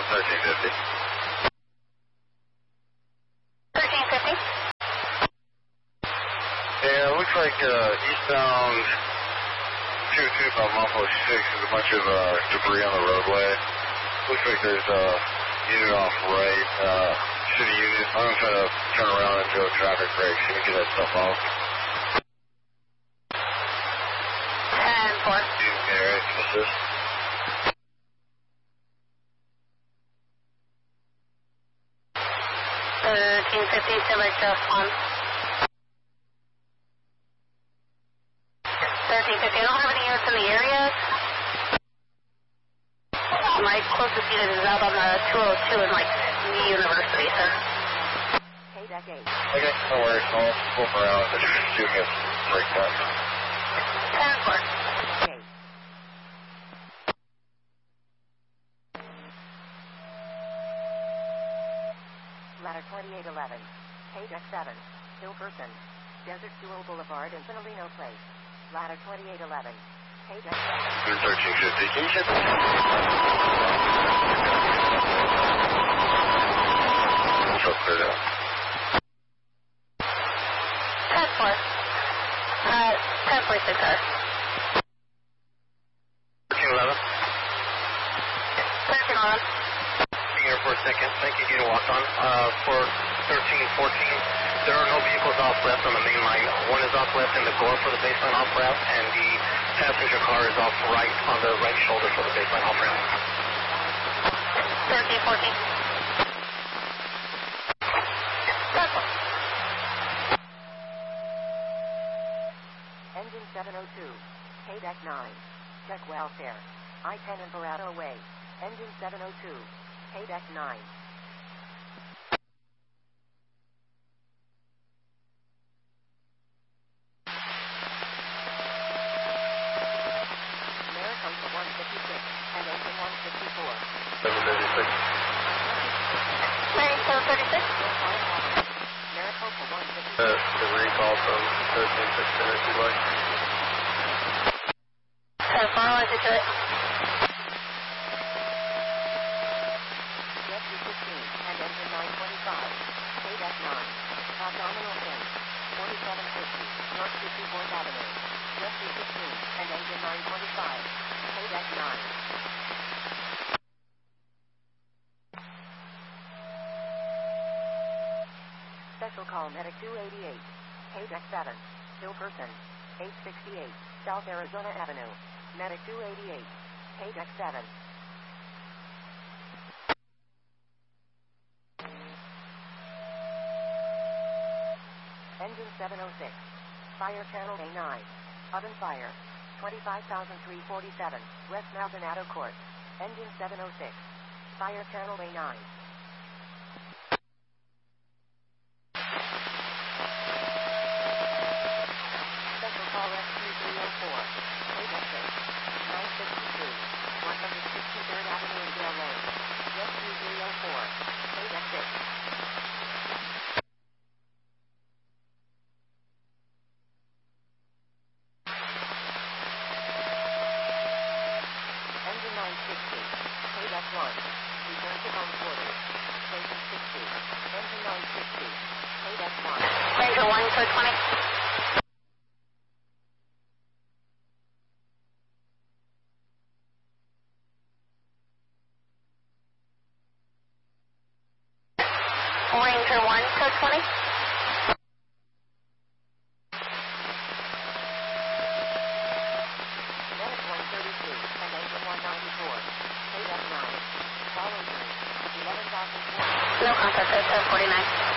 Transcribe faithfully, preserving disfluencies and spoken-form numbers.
thirteen fifty. thirteen fifty. Yeah, it looks like uh, eastbound two two by Mumbo six, there's a bunch of uh, debris on the roadway. Looks like there's a uh, unit off right, uh, city unit. I'm going to try to turn around and do a traffic break so you can get that stuff off. ten four. Okay, right, assist. thirteen fifty, Silver just one. thirteen fifty, I don't have any units in the area. My closest unit is out on the two oh two in, like, the university, sir. Okay, no worries. I'll flip around and see if we can break that. ten four. Okay. Ladder twenty-eight eleven, K Deck seven, Hill Person, Desert Jewel Boulevard and Finalino Place. Ladder twenty-eight eleven, K Deck seven. thirteen fifty, can you hit the... So clear out. ten four. Uh, ten forty-six, sir. thirteen eleven. thirteen eleven. Here for a second. Thank you, Gita Walk on. Uh, for thirteen fourteen, there are no vehicles off left on the main line. One is off left in the gore for the baseline off ramp, and the passenger car is off right on the right shoulder for the baseline off ramp. thirteen fourteen. Engine seven oh two, K Deck nine, check welfare. I ten and Verado Way. Engine seven oh two, K Deck nine. Maricopa one fifty-six and engine one fifty-four. seven thirty-six. thirty-seven thirty-six. Maricopa one fifty-six. Uh, the recall from thirteen fifteen if you'd like. ten four, I'll let you do it. Jet two fifteen and engine nine twenty-five. K Deck nine. Abdominal fin. forty-seven fifty. North fifty-fourth Avenue. Jet two fifteen and engine nine twenty-five. K Deck nine. Special call Medic two eighty-eight. K Deck seven. Hill Person. eight sixty-eight. South Arizona Avenue. Medic two eighty-eight. K Deck seven. Engine seven oh six. Fire channel A nine. Oven fire. twenty-five thousand three hundred forty-seven. West Maldonado Court. Engine seven oh six. Fire channel A nine. Special call rescue three oh four. K Deck six. nine sixty-two. one sixty-third Avenue in Dale Lane. Rescue three oh four. K Deck six. Engine nine sixty. K Deck one. Return to home quarters. Station sixty. Engine nine sixty. K Deck one. Ranger one, code twenty. Ranger one, code twenty. Medic one thirty-two and engine one ninety-four. K Deck nine. Follow through. eleven thousand four hundred. No contact, ten forty-nine.